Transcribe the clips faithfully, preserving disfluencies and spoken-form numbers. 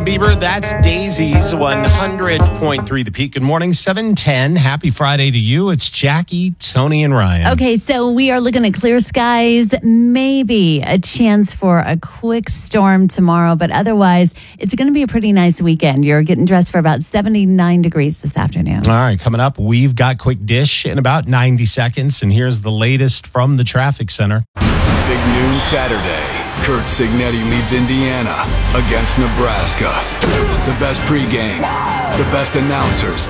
Justin Bieber. That's Daisy's one hundred point three The Peak. Good morning, seven ten. Happy Friday to you. It's Jackie, Tony, and Ryan. Okay, so we are looking at clear skies. Maybe a chance for a quick storm tomorrow, but otherwise, it's going to be a pretty nice weekend. You're getting dressed for about seventy-nine degrees this afternoon. All right, coming up, we've got Quick Dish in about ninety seconds, and here's the latest from the traffic center. Big noon Saturday. Kurt Signetti leads Indiana against Nebraska. The best pregame, the best announcers.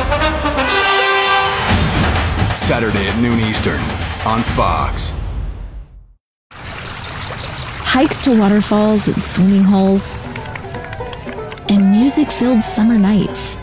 Saturday at noon Eastern on Fox. Hikes to waterfalls and swimming holes. And music-filled summer nights.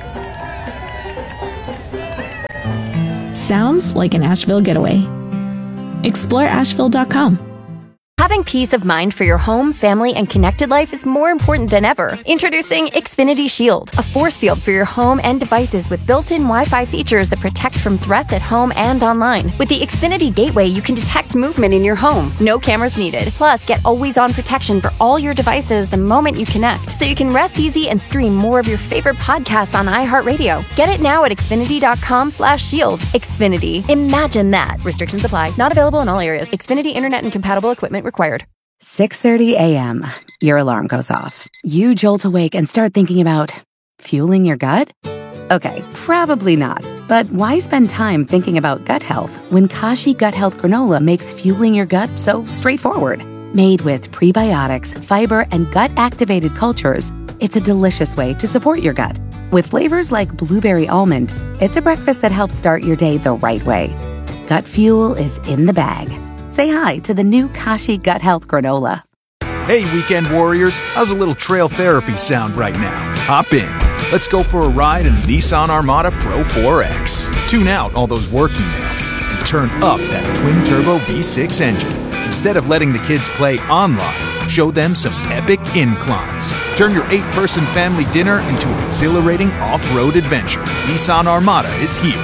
Sounds like an Asheville getaway. Explore Asheville dot com. Having peace of mind for your home, family, and connected life is more important than ever. Introducing Xfinity Shield, a force field for your home and devices with built-in Wi-Fi features that protect from threats at home and online. With the Xfinity Gateway, you can detect movement in your home. No cameras needed. Plus, get always-on protection for all your devices the moment you connect, so you can rest easy and stream more of your favorite podcasts on iHeartRadio. Get it now at Xfinity dot com slash shield. Xfinity. Imagine that. Restrictions apply. Not available in all areas. Xfinity Internet and compatible equipment required. six thirty a.m. Your alarm goes off. You jolt awake and start thinking about fueling your gut? Okay, probably not. But why spend time thinking about gut health when Kashi Gut Health Granola makes fueling your gut so straightforward? Made with prebiotics, fiber, and gut-activated cultures, it's a delicious way to support your gut. With flavors like blueberry almond, it's a breakfast that helps start your day the right way. Gut fuel is in the bag. Say hi to the new Kashi Gut Health Granola. Hey, weekend warriors. How's a little trail therapy sound right now? Hop in. Let's go for a ride in the Nissan Armada Pro four X. Tune out all those work emails and turn up that twin-turbo V six engine. Instead of letting the kids play online, show them some epic inclines. Turn your eight-person family dinner into an exhilarating off-road adventure. Nissan Armada is here.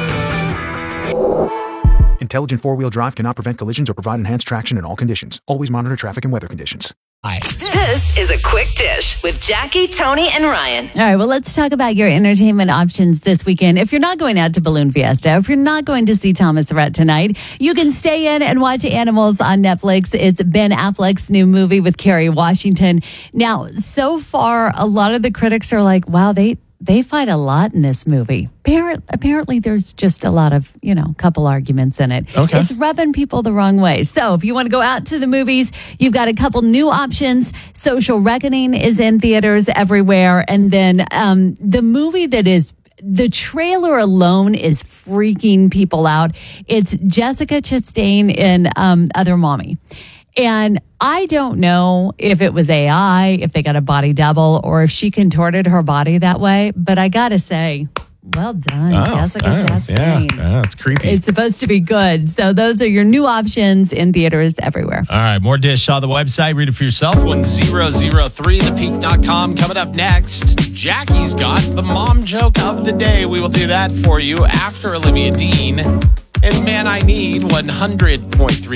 Intelligent four-wheel drive cannot prevent collisions or provide enhanced traction in all conditions. Always monitor traffic and weather conditions. Hi. This is a Quick Dish with Jackie, Tony, and Ryan. All right, well, let's talk about your entertainment options this weekend. If you're not going out to Balloon Fiesta, if you're not going to see Thomas Rhett tonight, you can stay in and watch Animals on Netflix. It's Ben Affleck's new movie with Kerry Washington. Now, so far, a lot of the critics are like, wow, they... They fight a lot in this movie. Apparently, there's just a lot of, you know, couple arguments in it. Okay. It's rubbing people the wrong way. So if you want to go out to the movies, you've got a couple new options. Social Reckoning is in theaters everywhere. And then um, the movie that is the trailer alone is freaking people out. It's Jessica Chastain in um, Other Mommy. And I don't know if it was A I, if they got a body double, or if she contorted her body that way. But I got to say, well done, oh, Jessica oh, Chastain. Yeah, oh, it's creepy. It's supposed to be good. So those are your new options in theaters everywhere. All right, more Dish on the website. Read it for yourself. one thousand three the peak dot com. Coming up next, Jackie's got the mom joke of the day. We will do that for you after Olivia Dean. And Man I Need one hundred point three